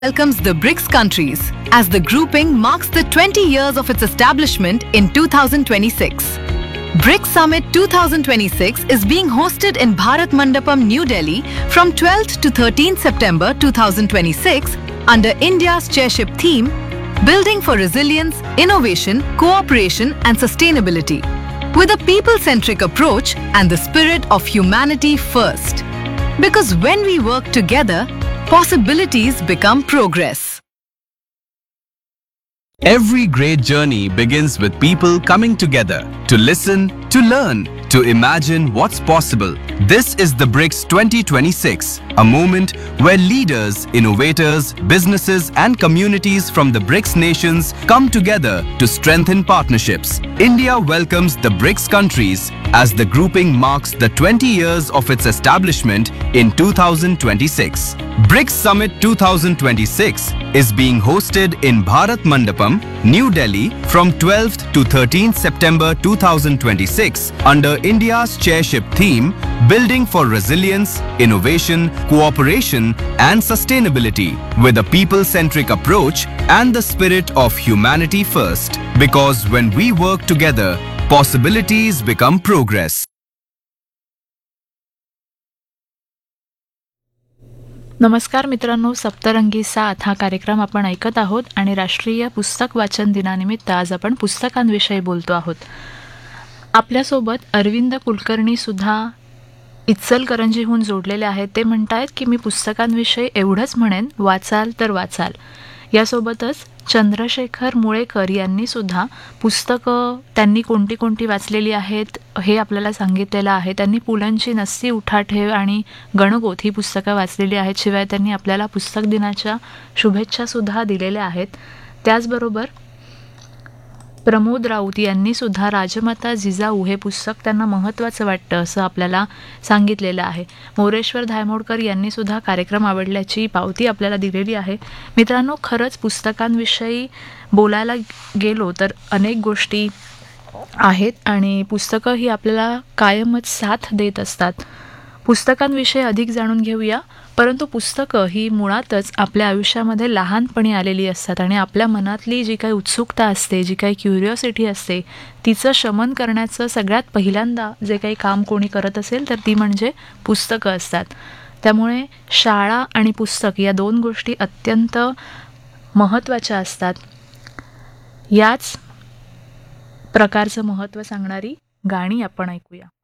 welcomes the BRICS countries as the grouping marks the 20 years of its establishment in 2026. BRICS Summit 2026 is being hosted in Bharat Mandapam, New Delhi from 12th to 13th September 2026 under India's chairship theme Building for Resilience, Innovation, Cooperation and Sustainability with a people-centric approach and the spirit of humanity first. Because when we work together, possibilities become progress. Every great journey begins with people coming together to listen, to learn, to imagine what's possible. This is the BRICS 2026, a moment where leaders, innovators, businesses and communities from the BRICS nations come together to strengthen partnerships. India welcomes the BRICS countries as the grouping marks the 20 years of its establishment in 2026. BRICS Summit 2026 is being hosted in Bharat Mandapam, New Delhi from 12th to 13th September 2026 under India's chairship theme Building for Resilience, Innovation, Cooperation and Sustainability with a people-centric approach and the spirit of humanity first. Because when we work together, possibilities become progress. नमस्कार मित्रांनो, सप्तरंगी साथ हा कार्यक्रम आपण ऐकत आहोत आणि राष्ट्रीय पुस्तक वाचन दिनानिमित्त आज आपण पुस्तकांविषयी बोलतो आहोत. आपल्यासोबत अरविंद कुलकर्णी सुद्धा इचलकरंजीहून जोडलेले आहेत. ते म्हणतायत की मी पुस्तकांविषयी एवढंच म्हणेन, वाचाल तर वाचाल. यासोबतच चंद्रशेखर मुळेकर यांनी सुद्धा पुस्तकं त्यांनी कोणती कोणती वाचलेली आहेत हे आपल्याला सांगितलेलं आहे. त्यांनी पुलंची नस्सी उठाठेव आणि गणगोत ही पुस्तकं वाचलेली आहेत. शिवाय त्यांनी आपल्याला पुस्तक दिनाच्या शुभेच्छासुद्धा दिलेल्या आहेत. त्याचबरोबर प्रमोद राऊत यांनी सुद्धा राजमाता जिजाऊ हे पुस्तक त्यांना महत्त्वाचं वाटतं असं आपल्याला सांगितलेलं आहे. मोरेश्वर धायमोडकर यांनी सुद्धा कार्यक्रम आवडल्याची पावती आपल्याला दिलेली आहे. मित्रांनो, खरंच पुस्तकांविषयी बोलायला गेलो तर अनेक गोष्टी आहेत आणि पुस्तकं ही आपल्याला कायमच साथ देत असतात. पुस्तकांविषयी अधिक जाणून घेऊया. परंतु पुस्तकं ही मुळातच आपल्या आयुष्यामध्ये लहानपणी आलेली असतात आणि आपल्या मनातली जी काही उत्सुकता असते, जी काही क्युरिओसिटी असते, तिचं शमन करण्याचं सगळ्यात पहिल्यांदा जे काही काम कोणी करत असेल तर ती म्हणजे पुस्तकं असतात. त्यामुळे शाळा आणि पुस्तक या दोन गोष्टी अत्यंत महत्त्वाच्या असतात. याच प्रकारचं महत्त्व सांगणारी गाणी आपण ऐकूया.